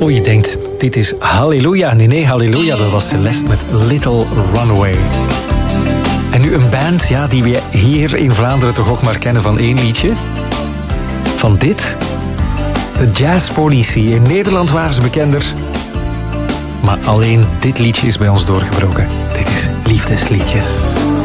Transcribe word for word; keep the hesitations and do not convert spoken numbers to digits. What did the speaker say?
Oh, je denkt, dit is Halleluja. Nee, nee, Halleluja, dat was Celeste met Little Runaway. En nu een band, ja, die we hier in Vlaanderen toch ook maar kennen van één liedje. Van dit. De Jazzpolitie. In Nederland waren ze bekender. Maar alleen dit liedje is bij ons doorgebroken. Dit is Liefdesliedjes.